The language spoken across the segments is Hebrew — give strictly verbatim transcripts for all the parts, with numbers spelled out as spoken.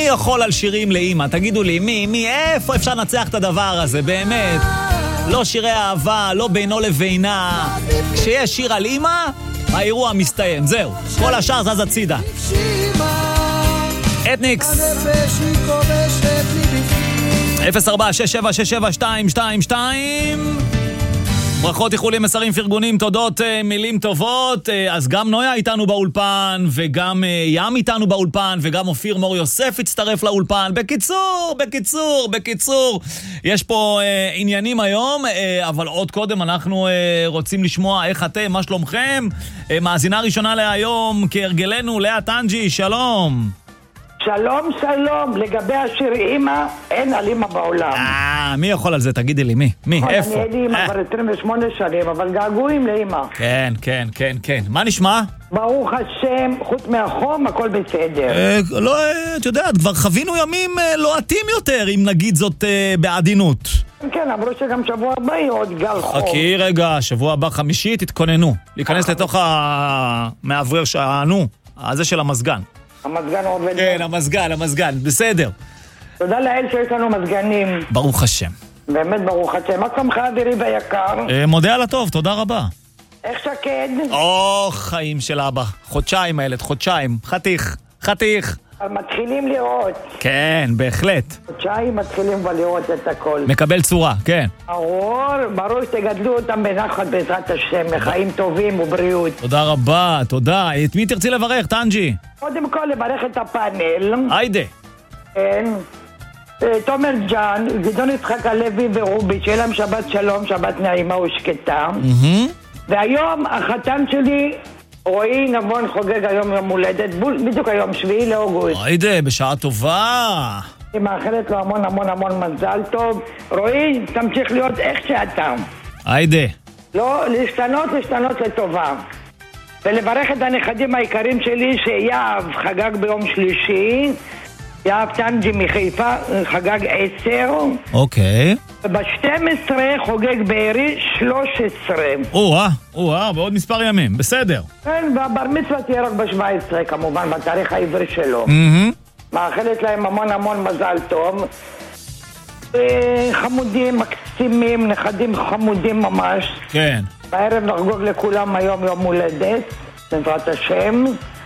יכול על שירים לאמא? תגידו לי, מי, מי, איפה אפשר לנצח את הדבר הזה, באמת? לא שירי אהבה, לא בינו לבינה. כשיש שיר על אמא, האירוע מסתיים, זהו. כל השאר זז הצידה. אתניקס אפס ארבע שש שבע שש שבע שתיים שתיים שתיים. ברכות, איחולים, מסרים, פרגונים, תודות, מילים טובות. אז גם נויה איתנו באולפן, וגם ים איתנו באולפן, וגם אופיר מור יוסף הצטרף לאולפן. בקיצור, בקיצור, בקיצור, יש פה אה, עניינים היום, אה, אבל עוד קודם אנחנו אה, רוצים לשמוע איך אתם, מה שלומכם. אה, מאזינה ראשונה להיום, כהרגלנו, לאה טנג'י, שלום. שלום, שלום. לגבי השיר אמא, אין על אמא בעולם. אה, מי יכול על זה? תגידי לי, מי? מי? איפה? אני אין לי אמא כבר עשרים ושמונה שנים, אבל געגועים לאמא. כן, כן, כן, כן. מה נשמע? ברוך השם, חוץ מהחום, הכל בסדר. אה, לא, את יודעת, כבר חווינו ימים לוהטים יותר, אם נגיד זאת אה, בעדינות. כן, אמרו שגם שבוע הבא יהיה עוד גל חום. חכי רגע, שבוע הבא חמישי, תתכוננו. להיכנס לתוך המעברר שענו, הזה של המזגן. המזגן עובד. כן, המזגן, המזגן, בסדר. תודה לאל שיש לנו מזגנים. ברוך השם. באמת ברוך השם. מה שמך אדירי ויקר? אה, מודה על הטוב, תודה רבה. איך שקד? או, חיים של אבא. חודשיים הילד, חודשיים. חתיך, חתיך. מתחילים לראות. כן, בהחלט. חודשיים מתחילים כבר לראות את הכל. מקבל צורה, כן. ברור, ברור שתגדלו אותם בנחת בעזרת השם, לחיים טובים ובריאות. תודה רבה, תודה. את מי תרצי לברך, טנג'י? קודם כל לברך את הפאנל. היידה. כן. תומר ג'אן, גדעון יצחק הלוי ורובי, שיהיה להם שבת שלום, שבת נעימה ושקטה. והיום החתן שלי, רועי נבון, חוגג היום יום הולדת, בדיוק היום שביעי לאוגוסט. היידה, בשעה טובה. אני מאחלת לו המון המון המון מזל טוב. רועי, תמשיך להיות איך שאתה. היידה. לא, להשתנות, להשתנות לטובה. ולברך את הנכדים העיקרים שלי, שיאב חגג ביום שלישי, יאב טנג'י מחיפה חגג עשר. אוקיי. וב-שתים עשרה חוגג בערי שלוש עשרה. או-אה, או-אה, בעוד מספר ימים, בסדר. כן, והבר מצווה תהיה רק ב-שבע עשרה כמובן, בתאריך העברי שלו. מאחלת להם המון המון מזל טוב. חמודים, מקסימים, נכדים חמודים ממש. כן. בערב נחגוג לכולם היום יום הולדת, בעזרת השם.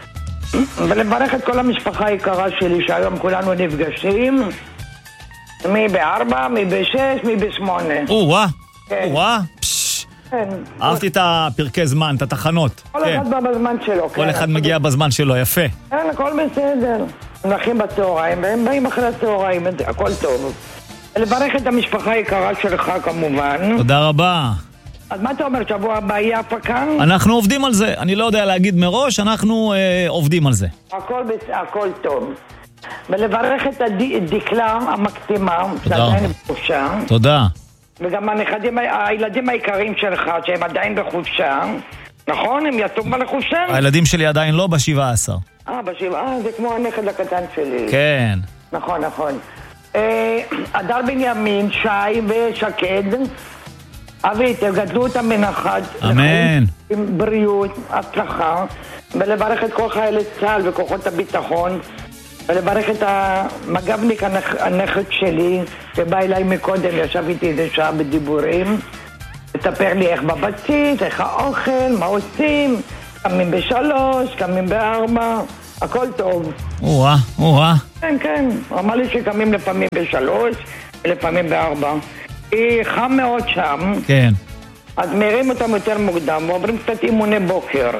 ולברך את כל המשפחה היקרה שלי, שהיום כולנו נפגשים. מי בארבע, מי בשש, מי בשמונה. או-אה, או-אה. כן. אהבתי את הפרקי זמן, את התחנות. כל אחד בא בזמן שלו. כל אחד מגיע בזמן שלו, יפה. כן, הכל בסדר. הם נחים בצהריים, והם באים אחרי הצהריים, הכל טוב. לברך את המשפחה היקרה שלך כמובן. תודה רבה. אז מה אתה אומר, שבוע הבא יהיה הפקה? אנחנו עובדים על זה, אני לא יודע להגיד מראש, אנחנו אה, עובדים על זה. הכל, בס... הכל טוב. ולברך את הדקלה המקסימה, תודה. שעדיין בחופשה. תודה. וגם הנכדים, הילדים העיקריים שלך, שהם עדיין בחופשה. נכון? הם יצאו כבר לחופשה? הילדים שלי עדיין לא בשבעה עשר. אה, בשבעה, זה כמו הנכד הקטן שלי. כן. נכון, נכון. אה, אדר בנימין, שי ושקד, אבי, תגדלו אותם בנחת. אמן. עם בריאות, הצלחה, ולברך את כל חיילי צה"ל וכוחות הביטחון, ולברך את המג"בניק הנכ... הנכד שלי, שבא אליי מקודם, ישב איתי איזה שעה בדיבורים, לספר לי איך בבסיס, איך האוכל, מה עושים, קמים בשלוש, קמים בארבע, הכל טוב. או-אה, או-אה. כן, כן, הוא אמר לי שקמים לפעמים בשלוש, ולפעמים בארבע. היא חם מאוד שם. כן. אז מרים אותם יותר מוקדם, ועוברים קצת אימוני בוקר.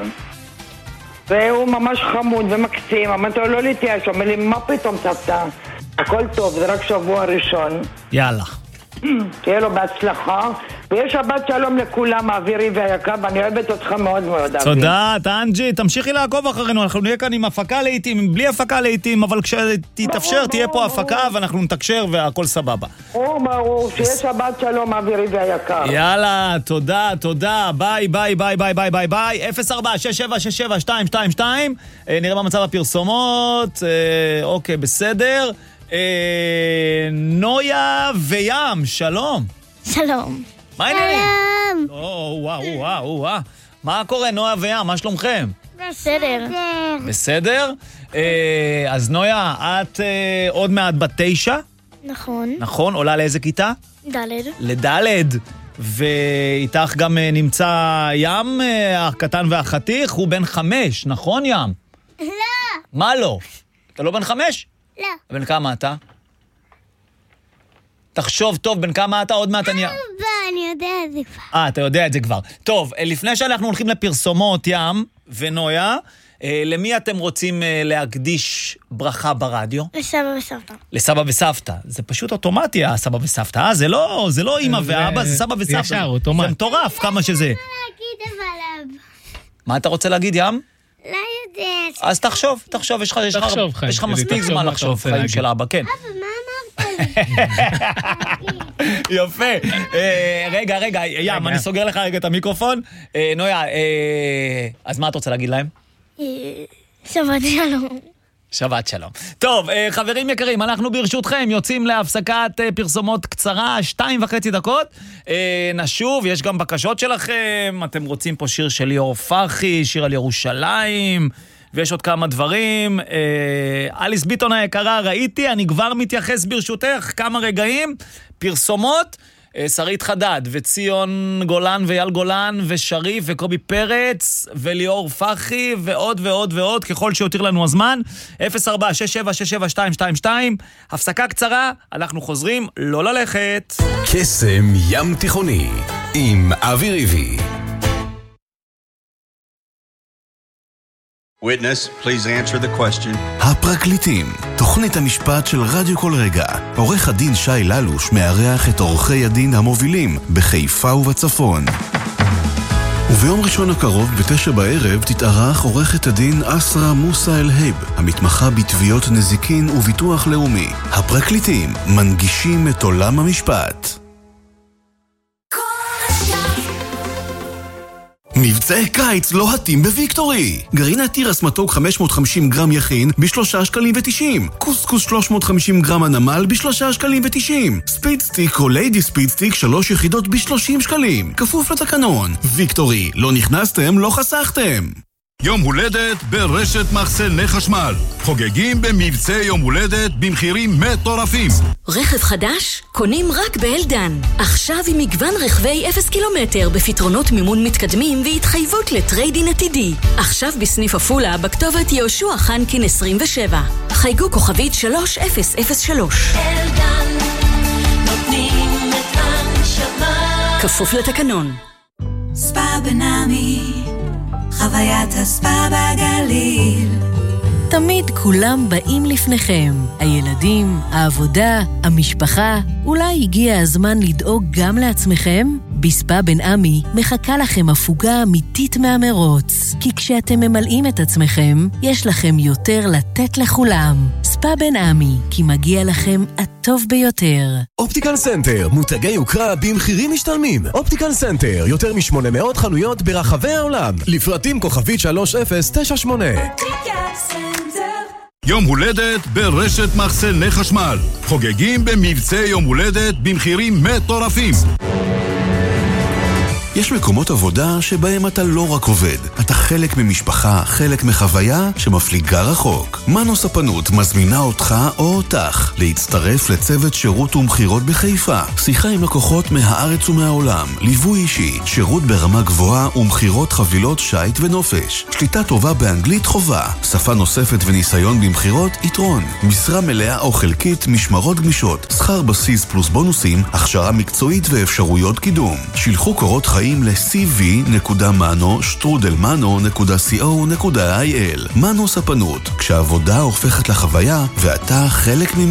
והוא ממש חמוד ומקסים, אמרתי לו לא להתייאש, אומר לי מה פתאום סבתא? הכל טוב, זה רק שבוע ראשון. יאללה. תהיה לו בהצלחה, ויש שבת שלום לכולם, האווירי והיקר, ואני אוהבת אותך מאוד מאוד. תודה, טנג'י, תמשיכי לעקוב אחרינו, אנחנו נהיה כאן עם הפקה לעתים, בלי הפקה לעתים, אבל כשתתאפשר תהיה פה הפקה ואנחנו נתקשר והכל סבבה. ברור, ברור, שיש שבת שלום, האווירי והיקר. יאללה, תודה, תודה, ביי, ביי, ביי, ביי, ביי, ביי, ביי, אפס ארבע שש שבע שש שבע שתיים שתיים שתיים, נראה מה מצב הפרסומות, אוקיי, בסדר. נויה וים, שלום. שלום. מה העניינים? שלום. או, וואו, וואו, וואו. מה קורה, נויה וים? מה שלומכם? בסדר. בסדר? אז נויה, את עוד מעט בת תשע? נכון. נכון, עולה לאיזה כיתה? דלת. לדלת. ואיתך גם נמצא ים, הקטן והחתיך, הוא בן חמש, נכון ים? לא. מה לא? אתה לא בן חמש? לא. בן כמה אתה? תחשוב טוב, בן כמה אתה? עוד מעט אני... אבא, אני יודע את זה כבר. אה, אתה יודע את זה כבר. טוב, לפני שאנחנו הולכים לפרסומות ים ונויה, למי אתם רוצים להקדיש ברכה ברדיו? לסבא וסבתא. לסבא וסבתא. זה פשוט אוטומטי, הסבא וסבתא. אה, זה לא, זה לא אמא ואבא, זה סבא וסבתא. ישר, אוטומט. זה מטורף, כמה שזה. מה להגיד אבל... מה אתה רוצה להגיד, ים? לא יודע. אז תחשוב, תחשוב, יש לך, יש לך, תחשוב, חיים. יש לך מספיק תחשוב זמן מה אתה לחשוב, רוצה חיים להגיד. של אבא, כן. אבא, מה אמרת לי? יפה. אה, רגע, רגע, ים, אני סוגר לך רגע את המיקרופון. אה, נויה, אה, אז מה אתה רוצה להגיד להם? אה, שבת שלום. שבת שלום. טוב, אה, חברים יקרים, אנחנו ברשותכם יוצאים להפסקת אה, פרסומות קצרה, שתיים וחצי דקות. אה, נשוב, יש גם בקשות שלכם, אתם רוצים פה שיר של ליאור פרחי, שיר על ירושלים, ויש עוד כמה דברים. אה, אליס ביטון היקרה, ראיתי, אני כבר מתייחס ברשותך, כמה רגעים, פרסומות, אה, שרית חדד, וציון גולן ואייל גולן, ושריף וקובי פרץ, וליאור פרחי, ועוד ועוד ועוד, ככל שיותיר לנו הזמן. אפס ארבע שש שבע שש שבע שתיים שתיים שתיים, הפסקה קצרה, אנחנו חוזרים, לא ללכת. קסם ים תיכוני, עם אבי ריבי. Witness, please answer the question. הפרקליטים, תוכנית המשפט של רדיו כל רגע. עורך הדין שי ללוש מארח את עורכי הדין המובילים בחיפה ובצפון. וביום ראשון הקרוב בתשע בערב תתארח עורכת הדין אסרה מוסא אל-הייב, המתמחה בתביעות נזיקין וביטוח לאומי. הפרקליטים מנגישים את עולם המשפט. מבצעי קיץ לוהטים בוויקטורי. גרעיני תירס מתוק חמש מאות וחמישים גרם יכין בשלושה שקלים ותשעים. קוסקוס שלוש מאות וחמישים גרם הנמל בשלושה שקלים ותשעים. ספידסטיק או ליידי ספידסטיק שלוש יחידות בשלושים שקלים. כפוף לתקנון. ויקטורי, לא נכנסתם, לא חסכתם. יום הולדת ברשת מחסני חשמל. חוגגים במבצעי יום הולדת במחירים מטורפים. רכב חדש? קונים רק באלדן. עכשיו עם מגוון רכבי אפס קילומטר בפתרונות מימון מתקדמים והתחייבות לטריידין עתידי. עכשיו בסניף אפולה בכתובת יהושע חנקין עשרים ושבע. חייגו כוכבית שלוש אפס אפס שלוש. אלדן, נותנים את הנשמה. כפוף לתקנון. ספא בנעמי, חוויית הספא בגליל. תמיד כולם באים לפניכם. הילדים, העבודה, המשפחה. אולי הגיע הזמן לדאוג גם לעצמכם? בספא בן עמי מחכה לכם הפוגה אמיתית מהמרוץ. כי כשאתם ממלאים את עצמכם, יש לכם יותר לתת לכולם. ספא בן עמי, כי מגיע לכם הטוב ביותר. אופטיקל סנטר, מותגי יוקרה במחירים משתלמים. אופטיקל סנטר, יותר מ-שמונה מאות חנויות ברחבי העולם. לפרטים כוכבית שלוש אפס תשע שמונה. יום הולדת ברשת מחסני חשמל. חוגגים במבצעי יום הולדת במחירים מטורפים. יש מקומות עבודה שבהם אתה לא רק עובד, אתה חלק ממשפחה, חלק מחוויה שמפליגה רחוק. מנו ספנות מזמינה אותך או אותך להצטרף לצוות שירות ומחירות בחיפה. שיחה עם לקוחות מהארץ ומהעולם, ליווי אישי, שירות ברמה גבוהה ומחירות חבילות שייט ונופש. שליטה טובה באנגלית חובה, שפה נוספת וניסיון במחירות יתרון. משרה מלאה או חלקית, משמרות גמישות, שכר בסיס פלוס בונוסים, הכשרה מקצועית ואפשרויות קידום. שילחו קורות חיים ל-סי וי נקודה מנו שטרודל מנו נקודה סי או נקודה איי אל. מנו ספנות, כשהעבודה הופכת לחוויה ואתה חלק ממנו.